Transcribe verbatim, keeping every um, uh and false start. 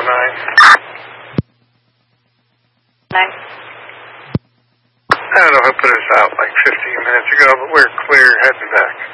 nine. Nine. I don't know if I put us out like fifteen minutes ago, but we're clear heading back.